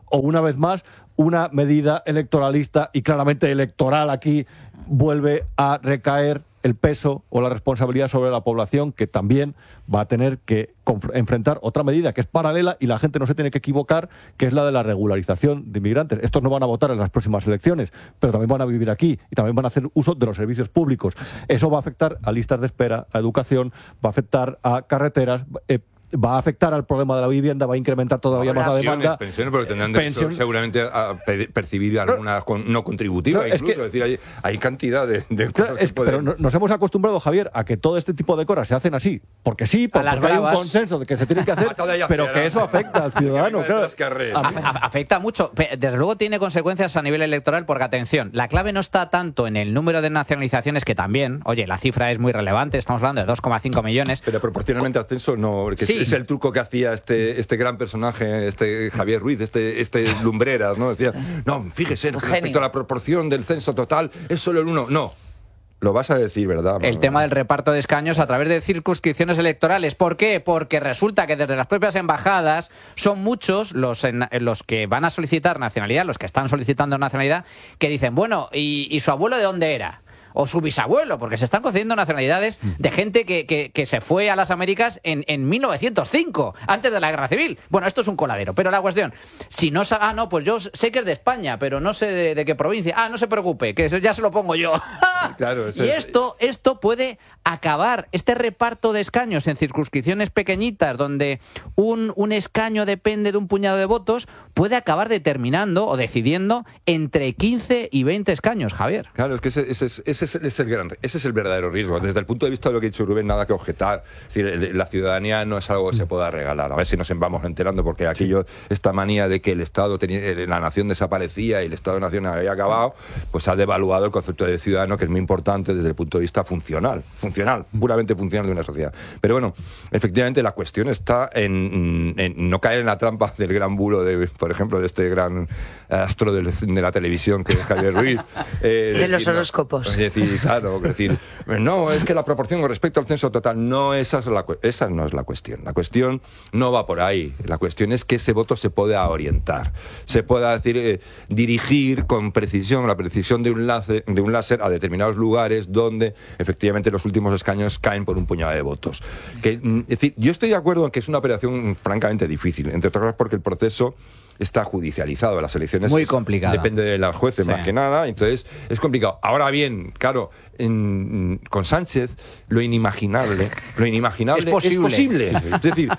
o una vez más, una medida electoralista y claramente electoral aquí vuelve a recaer el peso o la responsabilidad sobre la población, que también va a tener que enfrentar otra medida que es paralela y la gente no se tiene que equivocar, que es la de la regularización de inmigrantes. Estos no van a votar en las próximas elecciones, pero también van a vivir aquí y también van a hacer uso de los servicios públicos. Eso va a afectar a listas de espera, a educación, va a afectar a carreteras, va a afectar al problema de la vivienda, va a incrementar todavía más la demanda. Pensiones, porque tendrán derecho seguramente a percibir alguna no contributiva, claro, incluso. Es decir, hay cantidad de claro, cosas que pero nos hemos acostumbrado, Javier, a que todo este tipo de cosas se hacen así, porque sí, porque hay un consenso de que se tiene que hacer, pero que eso afecta al ciudadano. Claro. Afecta mucho. Desde luego tiene consecuencias a nivel electoral, porque, atención, la clave no está tanto en el número de nacionalizaciones, que también, oye, la cifra es muy relevante, estamos hablando de 2,5 millones. Pero proporcionalmente al censo no, porque sí. Es el truco que hacía este gran personaje, este Javier Ruiz, este Lumbreras, ¿no? Decía, no, fíjese, respecto a la proporción del censo total, es solo el 1. No. Lo vas a decir, ¿verdad? El tema del reparto de escaños a través de circunscripciones electorales. ¿Por qué? Porque resulta que desde las propias embajadas son muchos los que van a solicitar nacionalidad, los que están solicitando nacionalidad, que dicen, bueno, ¿y su abuelo de dónde era? O su bisabuelo, porque se están concediendo nacionalidades de gente que se fue a las Américas en 1905, antes de la Guerra Civil. Bueno, esto es un coladero, pero la cuestión, si no... no, pues yo sé que es de España, pero no sé de qué provincia. No se preocupe, que eso ya se lo pongo yo. Claro, y esto puede acabar, este reparto de escaños en circunscripciones pequeñitas, donde un escaño depende de un puñado de votos, puede acabar determinando o decidiendo entre 15 y 20 escaños, Javier. Claro, es que ese es el verdadero riesgo. Desde el punto de vista de lo que ha dicho Rubén, nada que objetar. Es decir, la ciudadanía no es algo que se pueda regalar. A ver si nos vamos enterando, porque aquello, esta manía de que el Estado la nación desaparecía y el Estado-nación había acabado, pues ha devaluado el concepto de ciudadano, que es muy importante desde el punto de vista funcional, puramente funcional de una sociedad. Pero bueno, efectivamente la cuestión está en no caer en la trampa del gran bulo, por ejemplo, de este gran astro de la televisión que es Javier Ruiz. De los horóscopos. Es decir, no, es que la proporción con respecto al censo total, no, esa no es la cuestión. La cuestión no va por ahí. La cuestión es que ese voto se pueda orientar, se pueda dirigir con precisión, la precisión de un láser a determinados lugares donde efectivamente los últimos escaños caen por un puñado de votos. Es decir, yo estoy de acuerdo en que es una operación francamente difícil, entre otras cosas porque el proceso está judicializado. Las elecciones muy complicado. Depende de los jueces más que nada, entonces es complicado. Ahora bien, claro, con Sánchez lo inimaginable es posible. Es decir,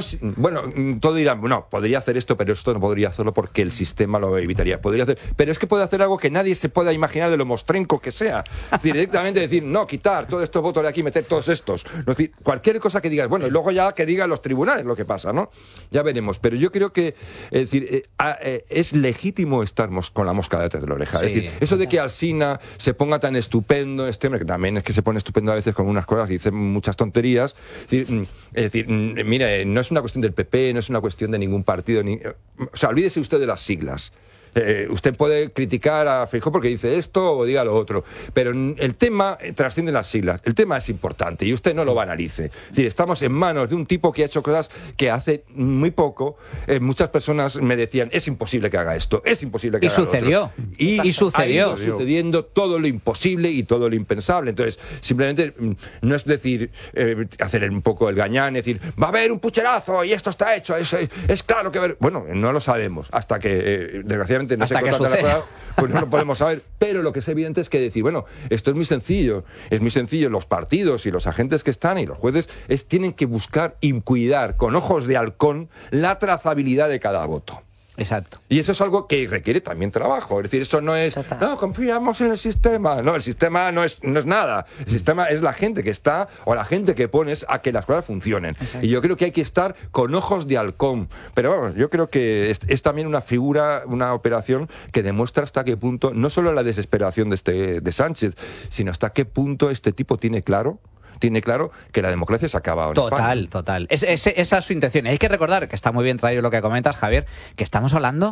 todo dirán, no, podría hacer esto, pero esto no podría hacerlo porque el sistema lo evitaría. Podría hacer, pero es que puede hacer algo que nadie se pueda imaginar de lo mostrenco que sea. Es decir, directamente decir, no, quitar todos estos votos de aquí, meter todos estos. Es decir, cualquier cosa que digas, bueno, y luego ya que digan los tribunales lo que pasa, ¿no? Ya veremos. Pero yo creo que, es decir, es legítimo estar con la mosca detrás de la oreja. Sí, es decir, eso de que Alsina se ponga tan estupendo, este hombre, que también es que se pone estupendo a veces con unas cosas y dice muchas tonterías. Es decir, mire, no es una cuestión del PP, no es una cuestión de ningún partido. O sea, olvídese usted de las siglas. Usted puede criticar a Feijóo porque dice esto o diga lo otro, pero el tema trasciende las siglas. El tema es importante y usted no lo banalice. Es decir, estamos en manos de un tipo que ha hecho cosas que hace muy poco muchas personas me decían, es imposible que haga esto, es imposible que haga sucedió. Lo otro. Y sucedió. Ha ido sucediendo todo lo imposible y todo lo impensable. Entonces, simplemente no es decir, hacer un poco el gañán, es decir, va a haber un pucherazo y esto está hecho, es claro que... Bueno, no lo sabemos hasta que, desgraciadamente, no hasta se que constata la prueba, pues no lo podemos saber. Pero lo que es evidente es que decir, bueno, esto es muy sencillo. Los partidos y los agentes que están y los jueces tienen que buscar y cuidar con ojos de halcón la trazabilidad de cada voto. Exacto. Y eso es algo que requiere también trabajo. Es decir, eso no es, no, confiamos en el sistema. No, el sistema no es nada. El sistema es la gente que está, o la gente que pones a que las cosas funcionen. Exacto. Y yo creo que hay que estar con ojos de halcón. Pero bueno, yo creo que es también una figura, una operación que demuestra hasta qué punto, no solo la desesperación de Sánchez, sino hasta qué punto este tipo tiene claro que la democracia se acaba ahora. Total. Esa es su intención. Hay que recordar, que está muy bien traído lo que comentas, Javier, que estamos hablando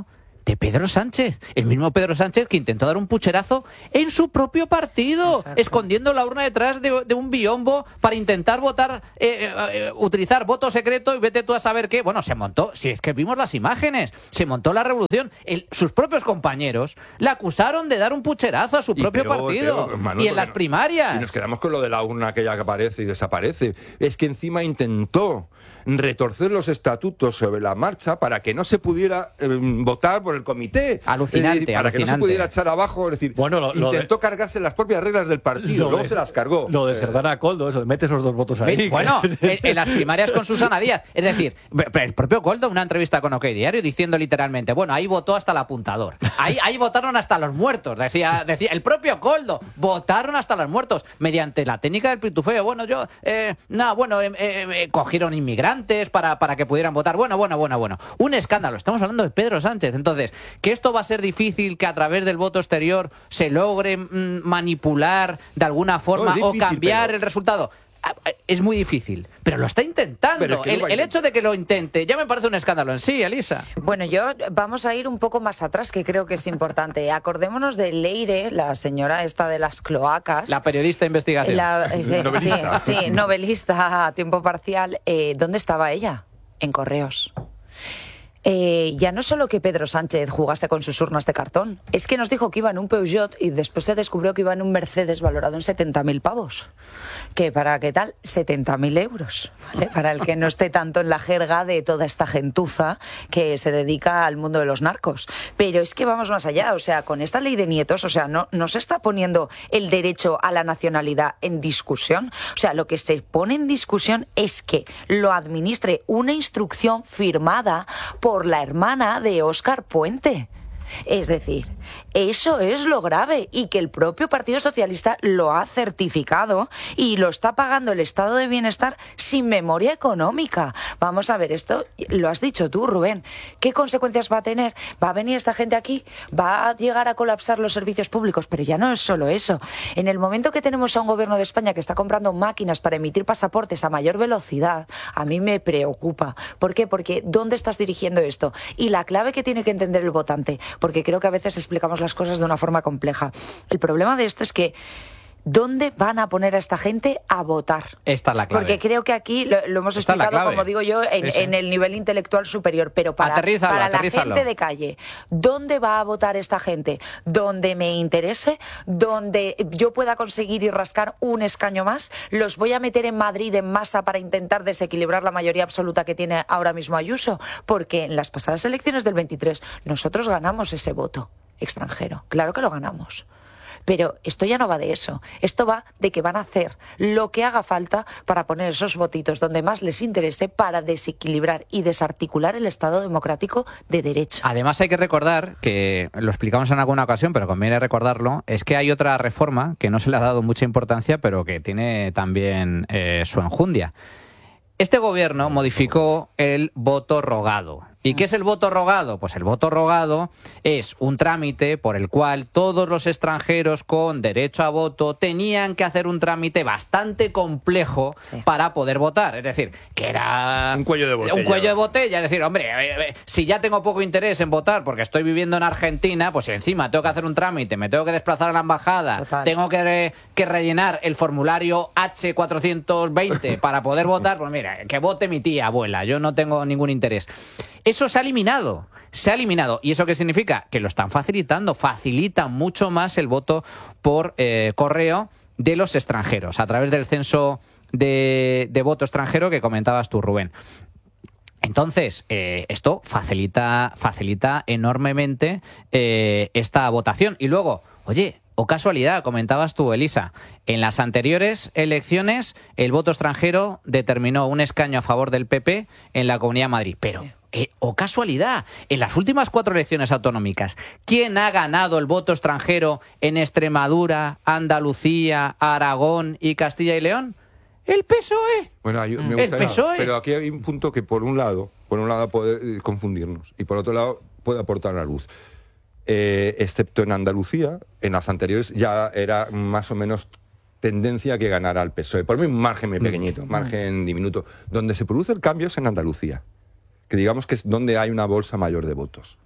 de Pedro Sánchez. El mismo Pedro Sánchez que intentó dar un pucherazo en su propio partido, escondiendo la urna detrás de un biombo para intentar votar, utilizar voto secreto y vete tú a saber qué. Bueno, se montó, si es que vimos las imágenes, se montó la revolución. Sus propios compañeros le acusaron de dar un pucherazo a su propio partido. Manuel, y en las primarias. Y nos quedamos con lo de la urna aquella que aparece y desaparece. Es que encima intentó retorcer los estatutos sobre la marcha para que no se pudiera votar por el comité. Alucinante, para que no se pudiera echar abajo. Es decir, bueno, intentó cargarse las propias reglas del partido, luego se las cargó. Lo de Serdana Coldo, eso, mete esos dos votos ahí. Bueno, en las primarias con Susana Díaz. Es decir, el propio Coldo, una entrevista con OK Diario, diciendo literalmente, bueno, ahí votó hasta el apuntador. Ahí votaron hasta los muertos. Decía el propio Coldo, votaron hasta los muertos. Mediante la técnica del pitufeo. Bueno, cogieron inmigrantes para que pudieran votar. Bueno. Un escándalo. Estamos hablando de Pedro Sánchez. Entonces, que esto va a ser difícil, que a través del voto exterior se logre manipular de alguna forma o cambiar el resultado. Es muy difícil, pero lo está intentando. El hecho de que lo intente ya me parece un escándalo en sí, Elisa. Bueno, vamos a ir un poco más atrás, que creo que es importante. Acordémonos de Leire, la señora esta de las cloacas. La periodista de investigación. Novelista. Sí, novelista a tiempo parcial. ¿Dónde estaba ella? En Correos. Ya no solo que Pedro Sánchez jugase con sus urnas de cartón, es que nos dijo que iba en un Peugeot y después se descubrió que iba en un Mercedes valorado en 70.000 pavos. Que para qué tal, 70.000 euros, ¿vale? Para el que no esté tanto en la jerga de toda esta gentuza que se dedica al mundo de los narcos. Pero es que vamos más allá, o sea, con esta ley de nietos, o sea, no se está poniendo el derecho a la nacionalidad en discusión. O sea, lo que se pone en discusión es que lo administre una instrucción firmada por la hermana de Óscar Puente. Es decir, eso es lo grave, y que el propio Partido Socialista lo ha certificado y lo está pagando el estado de bienestar sin memoria económica. Vamos a ver, esto lo has dicho tú, Rubén. ¿Qué consecuencias va a tener? ¿Va a venir esta gente aquí? ¿Va a llegar a colapsar los servicios públicos? Pero ya no es solo eso. En el momento que tenemos a un gobierno de España que está comprando máquinas para emitir pasaportes a mayor velocidad, a mí me preocupa. ¿Por qué? Porque ¿dónde estás dirigiendo esto? Y la clave que tiene que entender el votante, porque creo que a veces explicamos las cosas de una forma compleja. El problema de esto es que ¿dónde van a poner a esta gente a votar? Esta es la clave. Porque creo que aquí lo hemos explicado, como digo yo, en el nivel intelectual superior, pero para la gente de calle, ¿dónde va a votar esta gente? ¿Donde me interese? ¿Donde yo pueda conseguir y rascar un escaño más? ¿Los voy a meter en Madrid en masa para intentar desequilibrar la mayoría absoluta que tiene ahora mismo Ayuso? Porque en las pasadas elecciones del 23 nosotros ganamos ese voto extranjero. Claro que lo ganamos. Pero esto ya no va de eso. Esto va de que van a hacer lo que haga falta para poner esos votitos donde más les interese para desequilibrar y desarticular el Estado democrático de derecho. Además hay que recordar, que lo explicamos en alguna ocasión, pero conviene recordarlo, es que hay otra reforma que no se le ha dado mucha importancia, pero que tiene también su enjundia. Este gobierno modificó el voto rogado. ¿Y qué es el voto rogado? Pues el voto rogado es un trámite por el cual todos los extranjeros con derecho a voto tenían que hacer un trámite bastante complejo para poder votar. Es decir, que era un cuello de botella. Un cuello de botella. Es decir, hombre, si ya tengo poco interés en votar porque estoy viviendo en Argentina, pues si encima tengo que hacer un trámite, me tengo que desplazar a la embajada, tengo que rellenar el formulario H420 para poder votar, pues mira, que vote mi tía, abuela, yo no tengo ningún interés. Eso se ha eliminado. ¿Y eso qué significa? Que lo están facilitando, facilitan mucho más el voto por correo de los extranjeros, a través del censo de voto extranjero que comentabas tú, Rubén. Entonces, esto facilita enormemente esta votación. Y luego, oye, o casualidad, comentabas tú, Elisa, en las anteriores elecciones el voto extranjero determinó un escaño a favor del PP en la Comunidad de Madrid. Pero, o casualidad, en las últimas 4 elecciones autonómicas, ¿quién ha ganado el voto extranjero en Extremadura, Andalucía, Aragón y Castilla y León? El PSOE. Bueno, me gusta, el PSOE. Pero aquí hay un punto que por un lado puede confundirnos y por otro lado puede aportar la luz. Excepto en Andalucía, en las anteriores ya era más o menos tendencia que ganara el PSOE. Por mí un margen muy pequeñito, margen diminuto. Donde se produce el cambio es en Andalucía, que digamos que es donde hay una bolsa mayor de votos.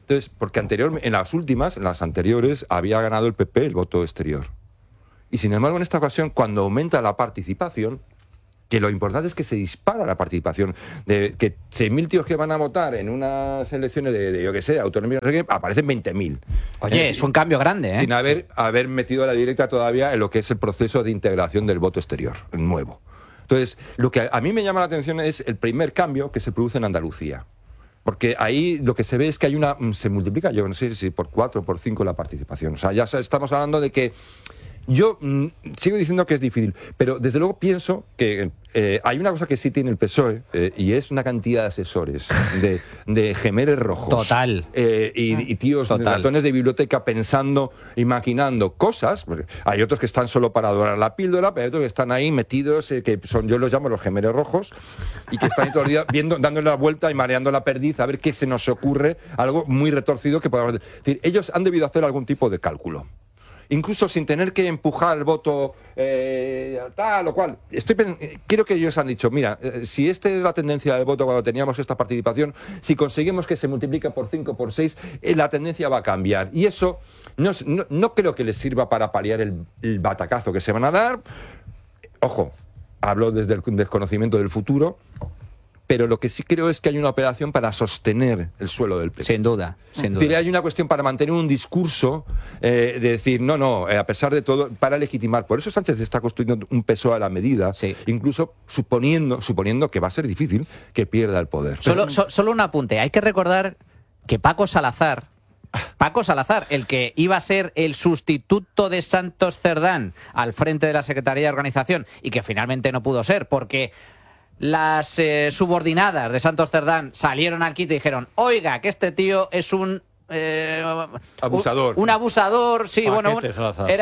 Entonces, porque en las anteriores, había ganado el PP el voto exterior. Y sin embargo, en esta ocasión, cuando aumenta la participación, que lo importante es que se dispara la participación, de que 6.000 tíos que van a votar en unas elecciones de yo qué sé, autonomía, no sé qué, aparecen 20.000. Oye, es un cambio grande, ¿eh? Sin haber metido a la directa todavía en lo que es el proceso de integración del voto exterior, el nuevo. Entonces, lo que a mí me llama la atención es el primer cambio que se produce en Andalucía. Porque ahí lo que se ve es que se multiplica, yo no sé si por 4 o por 5 la participación. O sea, ya estamos hablando de que yo sigo diciendo que es difícil, pero desde luego pienso que hay una cosa que sí tiene el PSOE, y es una cantidad de asesores, de gemeres rojos. Total. Y tíos, ratones de biblioteca pensando y maquinando cosas. Hay otros que están solo para adorar la píldora, pero hay otros que están ahí metidos, que yo los llamo los gemeres rojos, y que están ahí todo el día dándole la vuelta y mareando la perdiz a ver qué se nos ocurre, algo muy retorcido que podamos decir. Es decir, ellos han debido hacer algún tipo de cálculo. Incluso sin tener que empujar el voto tal o cual. Quiero que ellos han dicho, mira, si esta es la tendencia del voto cuando teníamos esta participación, si conseguimos que se multiplique por 5, por 6, la tendencia va a cambiar. Y eso no creo que les sirva para paliar el batacazo que se van a dar. Ojo, hablo desde el desconocimiento del futuro. Pero lo que sí creo es que hay una operación para sostener el suelo del PP. Sin duda, sin duda. Es decir, hay una cuestión para mantener un discurso de decir, no, a pesar de todo, para legitimar. Por eso Sánchez está construyendo un PSOE a la medida, sí, incluso suponiendo que va a ser difícil que pierda el poder. Solo un apunte. Hay que recordar que Paco Salazar, el que iba a ser el sustituto de Santos Cerdán al frente de la Secretaría de Organización y que finalmente no pudo ser porque las subordinadas de Santos Cerdán salieron al quite y dijeron, oiga, que este tío es un abusador. Un abusador, sí, Paquete,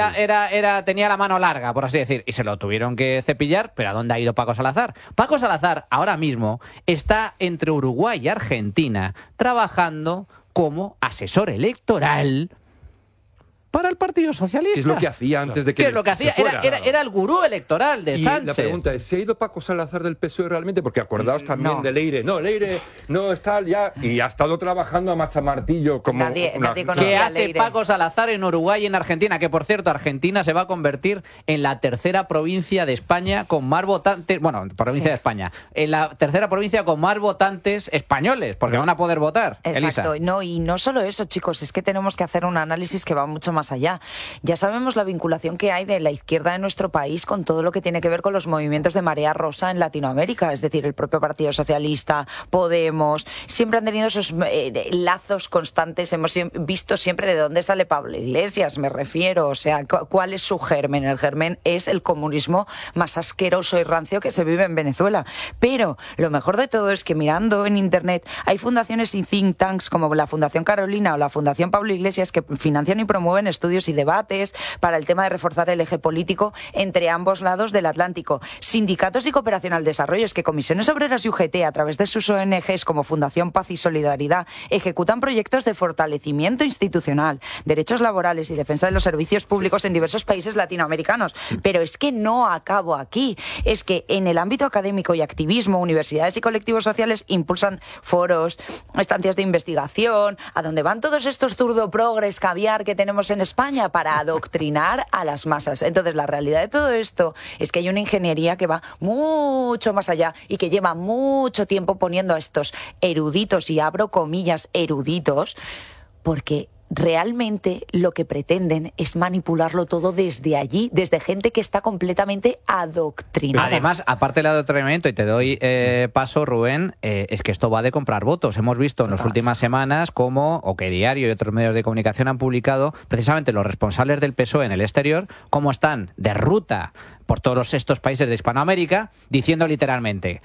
bueno, tenía la mano larga, por así decir, y se lo tuvieron que cepillar. ¿Pero a dónde ha ido Paco Salazar? Paco Salazar ahora mismo está entre Uruguay y Argentina trabajando como asesor electoral para el Partido Socialista. ¿Qué es lo que hacía antes de que ¿Qué es lo que hacía? Era el gurú electoral de Sánchez. La pregunta es, ¿se ha ido Paco Salazar del PSOE realmente? Porque acordaos también de Leire. No, Leire no está ya y ha estado trabajando a machamartillo como... ¿Qué hace Paco Salazar en Uruguay y en Argentina? Que, por cierto, Argentina se va a convertir en la tercera provincia de España con más votantes... Bueno, provincia de España. En la tercera provincia con más votantes españoles, porque van a poder votar. Exacto. Elisa. No, y no solo eso, chicos, es que tenemos que hacer un análisis que va mucho más allá. Ya sabemos la vinculación que hay de la izquierda de nuestro país con todo lo que tiene que ver con los movimientos de marea rosa en Latinoamérica, es decir, el propio Partido Socialista, Podemos, siempre han tenido esos lazos constantes. Hemos visto siempre de dónde sale Pablo Iglesias, me refiero, o sea, cuál es su germen. El germen es el comunismo más asqueroso y rancio que se vive en Venezuela. Pero lo mejor de todo es que mirando en internet hay fundaciones y think tanks como la Fundación Carolina o la Fundación Pablo Iglesias que financian y promueven estudios y debates para el tema de reforzar el eje político entre ambos lados del Atlántico. Sindicatos y cooperación al desarrollo. Es que Comisiones Obreras y UGT, a través de sus ONGs como Fundación Paz y Solidaridad, ejecutan proyectos de fortalecimiento institucional, derechos laborales y defensa de los servicios públicos en diversos países latinoamericanos. Pero es que no acabo aquí. Es que en el ámbito académico y activismo, universidades y colectivos sociales impulsan foros, estancias de investigación, a donde van todos estos zurdo-progres caviar que tenemos en España para adoctrinar a las masas. Entonces, la realidad de todo esto es que hay una ingeniería que va mucho más allá y que lleva mucho tiempo poniendo a estos eruditos, y abro comillas, eruditos, porque realmente lo que pretenden es manipularlo todo desde allí, desde gente que está completamente adoctrinada. Además, aparte del adoctrinamiento, y te doy paso, Rubén, es que esto va de comprar votos. Hemos visto en las últimas semanas cómo OK Diario y otros medios de comunicación han publicado precisamente los responsables del PSOE en el exterior, cómo están de ruta por todos estos países de Hispanoamérica, diciendo literalmente: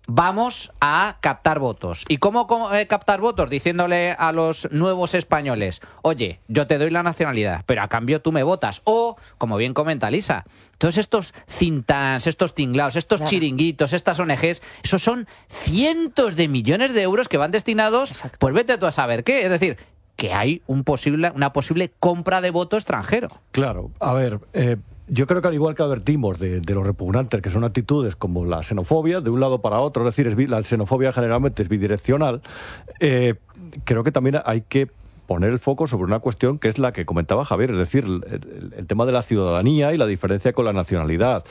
vamos a captar votos. ¿Y cómo captar votos? Diciéndole a los nuevos españoles: oye, yo te doy la nacionalidad, pero a cambio tú me votas. O, como bien comenta Lisa, todos estos think tanks, estos tinglaos, estos chiringuitos, estas ONGs, esos son cientos de millones de euros que van destinados, pues vete tú a saber qué. Es decir, que hay una posible compra de voto extranjero. Claro, a ver... yo creo que al igual que advertimos de los repugnantes, que son actitudes como la xenofobia, de un lado para otro, es decir, la xenofobia generalmente es bidireccional, creo que también hay que poner el foco sobre una cuestión que es la que comentaba Javier, es decir, el tema de la ciudadanía y la diferencia con la nacionalidad.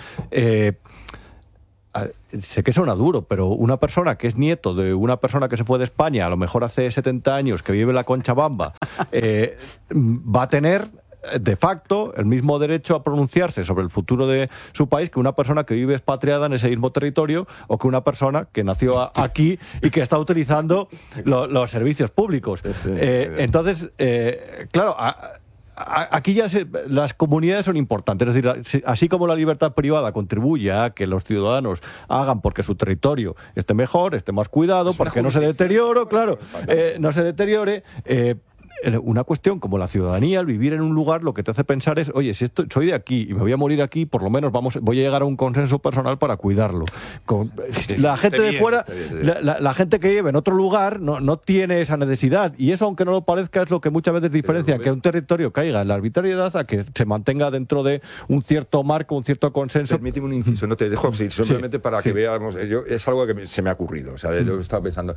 Sé que suena duro, pero una persona que es nieto de una persona que se fue de España, a lo mejor hace 70 años, que vive en la Conchabamba, va a tener de facto el mismo derecho a pronunciarse sobre el futuro de su país que una persona que vive expatriada en ese mismo territorio o que una persona que nació aquí y que está utilizando los servicios públicos. Entonces, claro, aquí ya las comunidades son importantes, es decir, así como la libertad privada contribuye a que los ciudadanos hagan porque su territorio esté mejor, esté más cuidado, porque no se deteriore, no se deteriore. Una cuestión como la ciudadanía, el vivir en un lugar, lo que te hace pensar es, oye, si soy de aquí y me voy a morir aquí, por lo menos voy a llegar a un consenso personal para cuidarlo. La gente de fuera, la gente que vive en otro lugar no tiene esa necesidad, y eso, aunque no lo parezca, es lo que muchas veces diferencia que un territorio caiga en la arbitrariedad a que se mantenga dentro de un cierto marco, un cierto consenso. Permíteme un inciso, no te dejo, simplemente para que veamos, es algo que se me ha ocurrido, o sea, de lo que estaba pensando.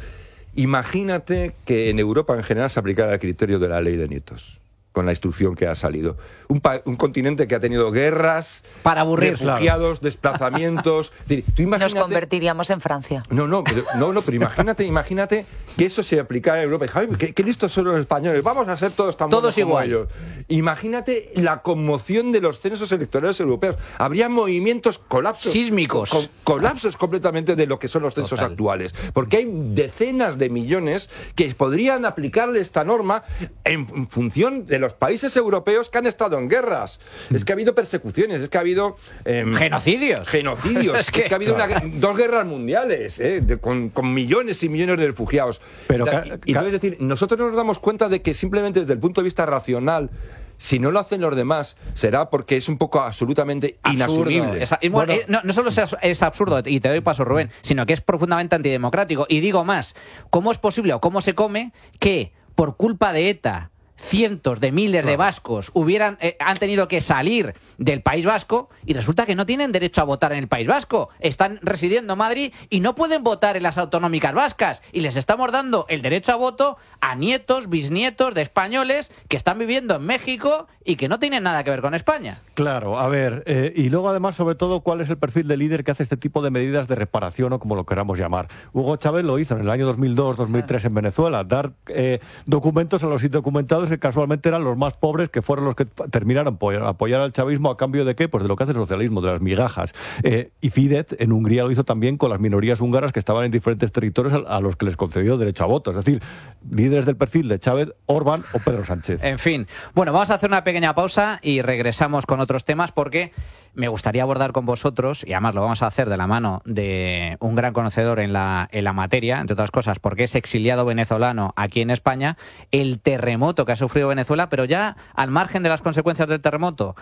Imagínate que en Europa en general se aplicara el criterio de la ley de nietos, con la instrucción que ha salido. Un continente que ha tenido guerras, para aburrir, refugiados, desplazamientos. Es decir, tú imagínate... Nos convertiríamos en Francia. Pero imagínate que eso se aplicara en Europa. Y, ¿qué listos son los españoles? Vamos a ser todos tan buenos como ellos. Imagínate la conmoción de los censos electorales europeos. Habría movimientos, colapsos sísmicos. Colapsos completamente de lo que son los censos actuales. Porque hay decenas de millones que podrían aplicarle esta norma en función de los países europeos que han estado en guerras. Es que ha habido persecuciones, es que ha habido... genocidios. Es que ha habido dos guerras mundiales, con millones y millones de refugiados. Pero es decir, nosotros nos damos cuenta de que simplemente desde el punto de vista racional, si no lo hacen los demás, será porque es un poco absolutamente inasumible. No solo es absurdo, y te doy paso, Rubén, sino que es profundamente antidemocrático. Y digo más, ¿cómo es posible o cómo se come que por culpa de ETA cientos de miles de vascos han tenido que salir del País Vasco y resulta que no tienen derecho a votar en el País Vasco? Están residiendo en Madrid y no pueden votar en las autonómicas vascas, y les estamos dando el derecho a voto a nietos, bisnietos de españoles que están viviendo en México y que no tienen nada que ver con España. Claro, a ver, y luego además, sobre todo, ¿cuál es el perfil de líder que hace este tipo de medidas de reparación o como lo queramos llamar? Hugo Chávez lo hizo en el año 2002-2003 en Venezuela, dar documentos a los indocumentados que casualmente eran los más pobres, que fueron los que terminaron por apoyar al chavismo. ¿A cambio de qué? Pues de lo que hace el socialismo, de las migajas. Y Fidesz en Hungría lo hizo también con las minorías húngaras que estaban en diferentes territorios a los que les concedió derecho a voto. Es decir, líderes del perfil de Chávez, Orbán o Pedro Sánchez. En fin, bueno, vamos a hacer una pequeña pausa y regresamos con otros temas, porque me gustaría abordar con vosotros, y además lo vamos a hacer de la mano de un gran conocedor en la materia, entre otras cosas porque es exiliado venezolano aquí en España, el terremoto que ha sufrido Venezuela, pero ya al margen de las consecuencias del terremoto,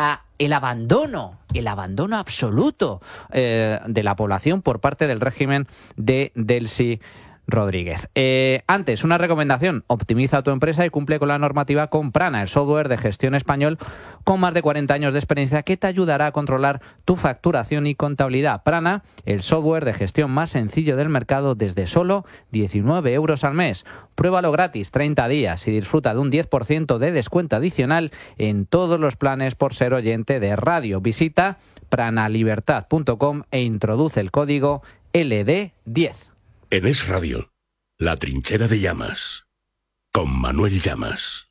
el abandono absoluto de la población por parte del régimen de Delcy Rodríguez. Antes, una recomendación: optimiza tu empresa y cumple con la normativa con Prana, el software de gestión español con más de 40 años de experiencia que te ayudará a controlar tu facturación y contabilidad. Prana, el software de gestión más sencillo del mercado desde solo 19 euros al mes. Pruébalo gratis 30 días y disfruta de un 10% de descuento adicional en todos los planes por ser oyente de radio. Visita pranalibertad.com e introduce el código LD10. En Es Radio, La Trinchera de Llamas, con Manuel Llamas.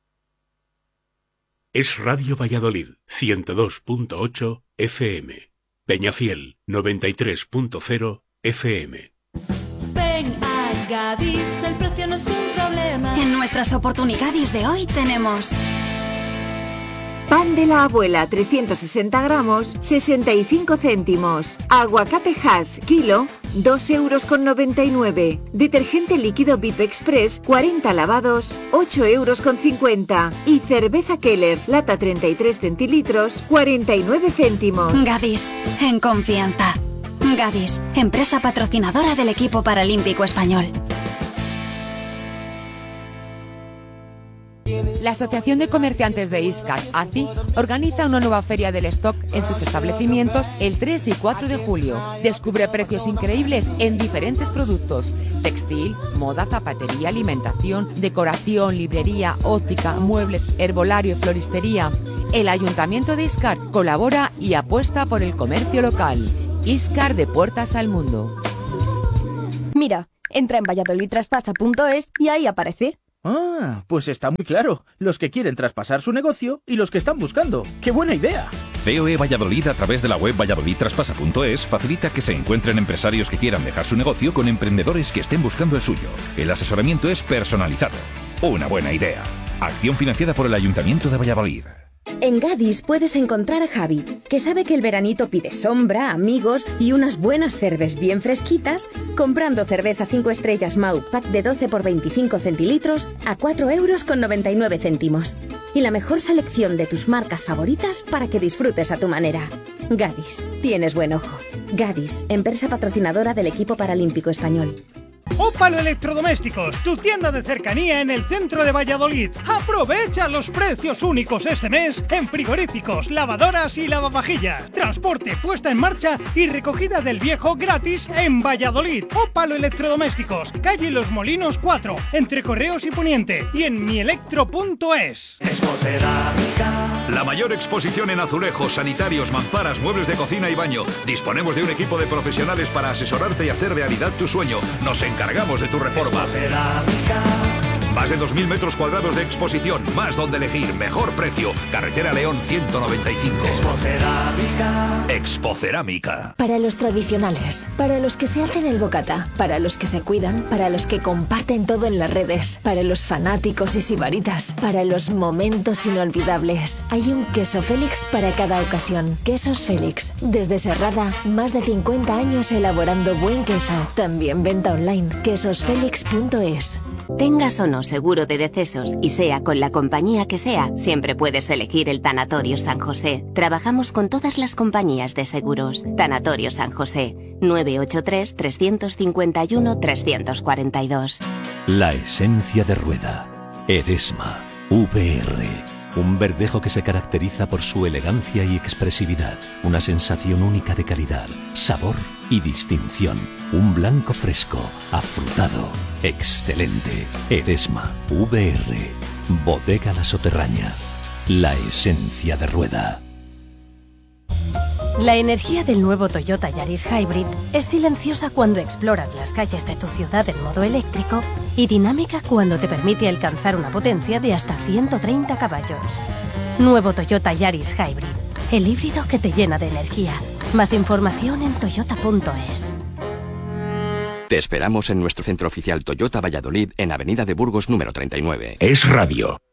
Es Radio Valladolid, 102.8 FM. Peñafiel, 93.0 FM. Ven a Gadis, el precio no es un problema. En nuestras oportunidades de hoy tenemos... Pan de la abuela, 360 gramos, 65 céntimos. Aguacate Hass, kilo, 2,99 €. Detergente líquido VIP Express, 40 lavados, 8,50 €. Y cerveza Keller, lata 33 centilitros, 49 céntimos. Gadis, en confianza. Gadis, empresa patrocinadora del equipo paralímpico español. La Asociación de Comerciantes de Iscar, ACI, organiza una nueva feria del stock en sus establecimientos el 3 y 4 de julio. Descubre precios increíbles en diferentes productos: textil, moda, zapatería, alimentación, decoración, librería, óptica, muebles, herbolario y floristería. El Ayuntamiento de Iscar colabora y apuesta por el comercio local. Iscar, de puertas al mundo. Mira, entra en valladolidtraspasa.es y ahí aparece. Ah, pues está muy claro. Los que quieren traspasar su negocio y los que están buscando. ¡Qué buena idea! COE Valladolid, a través de la web valladolidtraspasa.es, facilita que se encuentren empresarios que quieran dejar su negocio con emprendedores que estén buscando el suyo. El asesoramiento es personalizado. Una buena idea. Acción financiada por el Ayuntamiento de Valladolid. En Gadis puedes encontrar a Javi, que sabe que el veranito pide sombra, amigos y unas buenas cervezas bien fresquitas, comprando cerveza 5 estrellas Mau pack de 12 por 25 centilitros a 4,99 €. Y la mejor selección de tus marcas favoritas para que disfrutes a tu manera. Gadis, tienes buen ojo. Gadis, empresa patrocinadora del equipo paralímpico español. Ópalo Electrodomésticos, tu tienda de cercanía en el centro de Valladolid. Aprovecha los precios únicos este mes en frigoríficos, lavadoras y lavavajillas. Transporte, puesta en marcha y recogida del viejo gratis en Valladolid. Ópalo Electrodomésticos, calle Los Molinos 4, entre Correos y Poniente, y en mielectro.es. La mayor exposición en azulejos, sanitarios, mamparas, muebles de cocina y baño. Disponemos de un equipo de profesionales para asesorarte y hacer realidad tu sueño. Nos encargamos de tu reforma. Más de 2.000 metros cuadrados de exposición, más donde elegir, mejor precio. Carretera León 195. Expocerámica. Para los tradicionales, para los que se hacen el bocata, para los que se cuidan, para los que comparten todo en las redes, para los fanáticos y sibaritas, para los momentos inolvidables. Hay un queso Félix para cada ocasión. Quesos Félix. Desde Serrada, más de 50 años elaborando buen queso. También venta online. quesosfelix.es. Tengas o no seguro de decesos y sea con la compañía que sea, siempre puedes elegir el Tanatorio San José. Trabajamos con todas las compañías de seguros. Tanatorio San José, 983-351-342. La esencia de Rueda. Eresma. VR. Un verdejo que se caracteriza por su elegancia y expresividad. Una sensación única de calidad, sabor y distinción. Un blanco fresco, afrutado, excelente. Eresma. VR. Bodega La Soterraña. La esencia de Rueda. La energía del nuevo Toyota Yaris Hybrid es silenciosa cuando exploras las calles de tu ciudad en modo eléctrico y dinámica cuando te permite alcanzar una potencia de hasta 130 caballos. Nuevo Toyota Yaris Hybrid, el híbrido que te llena de energía. Más información en toyota.es. Te esperamos en nuestro centro oficial Toyota Valladolid en Avenida de Burgos número 39. Es radio.